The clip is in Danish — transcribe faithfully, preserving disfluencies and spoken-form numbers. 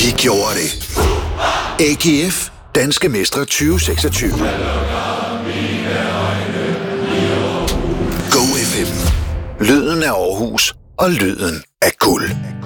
Vi gjorde det. A G F Danske Mestre tyve seksogtyve. Go F M. Lyden af Aarhus og lyden af guld.